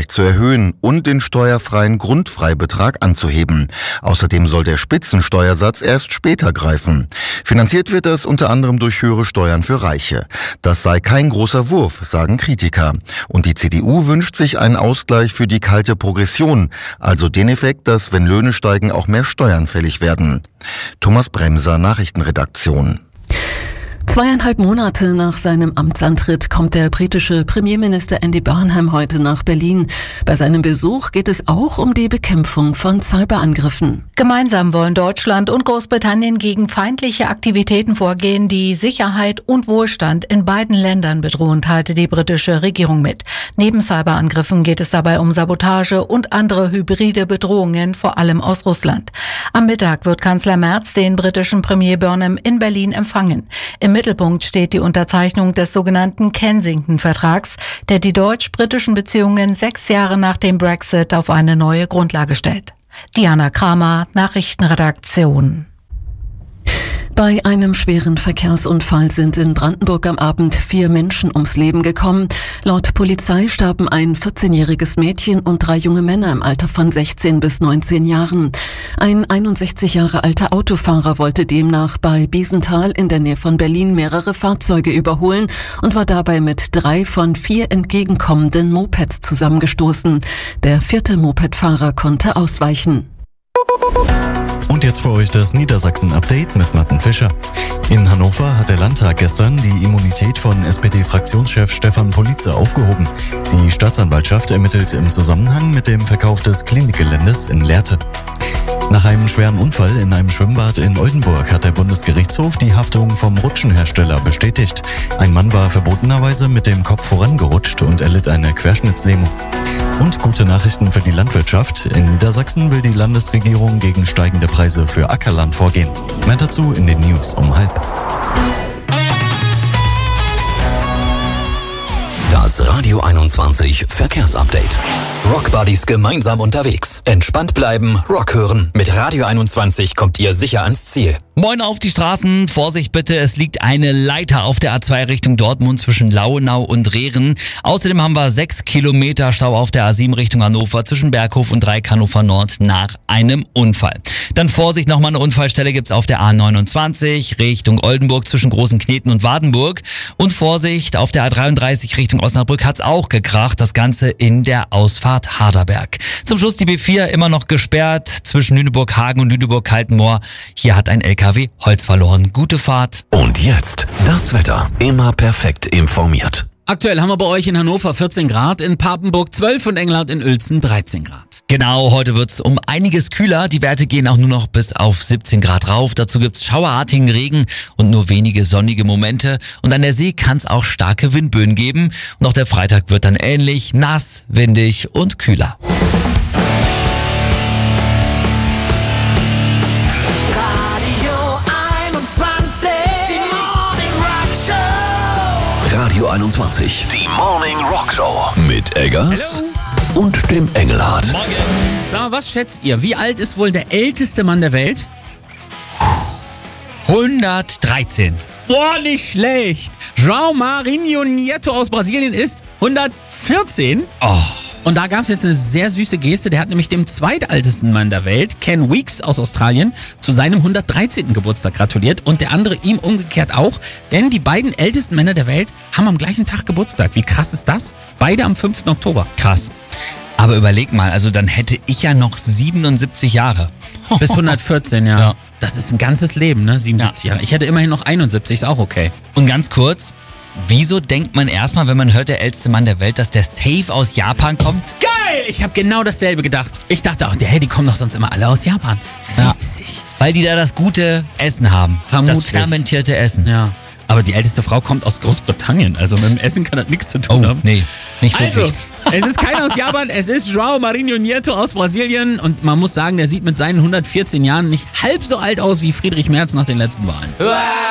Steuerausgleich zu erhöhen und den steuerfreien Grundfreibetrag anzuheben. Außerdem soll der Spitzensteuersatz erst später greifen. Finanziert wird das unter anderem durch höhere Steuern für Reiche. Das sei kein großer Wurf, sagen Kritiker. Und die CDU wünscht sich einen Ausgleich für die kalte Progression, also den Effekt, dass, wenn Löhne steigen, auch mehr Steuern fällig werden. Thomas Bremser, Nachrichtenredaktion. 2,5 Monate nach seinem Amtsantritt kommt der britische Premierminister Andy Burnham heute nach Berlin. Bei seinem Besuch geht es auch um die Bekämpfung von Cyberangriffen. Gemeinsam wollen Deutschland und Großbritannien gegen feindliche Aktivitäten vorgehen, die Sicherheit und Wohlstand in beiden Ländern bedrohen, teilte die britische Regierung mit. Neben Cyberangriffen geht es dabei um Sabotage und andere hybride Bedrohungen, vor allem aus Russland. Am Mittag wird Kanzler Merz den britischen Premier Burnham in Berlin empfangen. Im Mittelpunkt steht die Unterzeichnung des sogenannten Kensington-Vertrags, der die deutsch-britischen Beziehungen 6 Jahre nach dem Brexit auf eine neue Grundlage stellt. Diana Kramer, Nachrichtenredaktion. Bei einem schweren Verkehrsunfall sind in Brandenburg am Abend 4 Menschen ums Leben gekommen. Laut Polizei starben ein 14-jähriges Mädchen und 3 junge Männer im Alter von 16 bis 19 Jahren. Ein 61 Jahre alter Autofahrer wollte demnach bei Biesenthal in der Nähe von Berlin mehrere Fahrzeuge überholen und war dabei mit 3 von 4 entgegenkommenden Mopeds zusammengestoßen. Der 4. Mopedfahrer konnte ausweichen. Und jetzt für euch das Niedersachsen-Update mit Martin Fischer. In Hannover hat der Landtag gestern die Immunität von SPD-Fraktionschef Stefan Politzer aufgehoben. Die Staatsanwaltschaft ermittelt im Zusammenhang mit dem Verkauf des Klinikgeländes in Lehrte. Nach einem schweren Unfall in einem Schwimmbad in Oldenburg hat der Bundesgerichtshof die Haftung vom Rutschenhersteller bestätigt. Ein Mann war verbotenerweise mit dem Kopf vorangerutscht und erlitt eine Querschnittslähmung. Und gute Nachrichten für die Landwirtschaft. In Niedersachsen will die Landesregierung gegen steigende Preise für Ackerland vorgehen. Mehr dazu in den News um 12:30. Das Radio 21 Verkehrsupdate. Rockbuddies gemeinsam unterwegs. Entspannt bleiben, Rock hören. Mit Radio 21 kommt ihr sicher ans Ziel. Moin auf die Straßen. Vorsicht bitte, es liegt eine Leiter auf der A2 Richtung Dortmund zwischen Lauenau und Rehren. Außerdem haben wir 6 Kilometer Stau auf der A7 Richtung Hannover zwischen Berghof und Dreieck Hannover Nord nach einem Unfall. Dann Vorsicht, nochmal eine Unfallstelle gibt's auf der A29 Richtung Oldenburg zwischen Großen Kneten und Wardenburg. Und Vorsicht, auf der A33 Richtung Osnabrück hat's auch gekracht. Das Ganze in der Ausfahrt Harderberg. Zum Schluss die B4 immer noch gesperrt zwischen Lüneburg-Hagen und Lüneburg-Kaltenmoor. Hier hat ein LKW Holz verloren. Gute Fahrt. Und jetzt das Wetter. Immer perfekt informiert. Aktuell haben wir bei euch in Hannover 14 Grad, in Papenburg 12 und Englert in Uelzen 13 Grad. Genau, heute wird's um einiges kühler. Die Werte gehen auch nur noch bis auf 17 Grad rauf. Dazu gibt's schauerartigen Regen und nur wenige sonnige Momente. Und an der See kann's auch starke Windböen geben. Und auch der Freitag wird dann ähnlich nass, windig und kühler. Radio 21, die Morning Rock Show mit Eggers und dem Engelhardt. Morgen. Sag mal, was schätzt ihr? Wie alt ist wohl der älteste Mann der Welt? 113. Boah, nicht schlecht. João Marinho Nieto aus Brasilien ist 114. Oh. Und da gab es jetzt eine sehr süße Geste. Der hat nämlich dem zweitältesten Mann der Welt, Ken Weeks aus Australien, zu seinem 113. Geburtstag gratuliert. Und der andere ihm umgekehrt auch. Denn die beiden ältesten Männer der Welt haben am gleichen Tag Geburtstag. Wie krass ist das? Beide am 5. Oktober. Krass. Aber überleg mal, also dann hätte ich ja noch 77 Jahre. Bis 114, ja. Ja. Das ist ein ganzes Leben, ne? 77 Jahre. Ich hätte immerhin noch 71, ist auch okay. Und ganz kurz, wieso denkt man erstmal, wenn man hört, der älteste Mann der Welt, dass der safe aus Japan kommt? Geil! Ich habe genau dasselbe gedacht. Ich dachte auch, die kommen doch sonst immer alle aus Japan. Witzig. Ja, weil die da das gute Essen haben. Vermutlich. Das fermentierte Essen. Ja. Aber die älteste Frau kommt aus Großbritannien. Also mit dem Essen kann das nichts zu tun haben. Nee, nicht wirklich. Also, es ist keiner aus Japan, es ist João Marinho Nieto aus Brasilien. Und man muss sagen, der sieht mit seinen 114 Jahren nicht halb so alt aus wie Friedrich Merz nach den letzten Wahlen.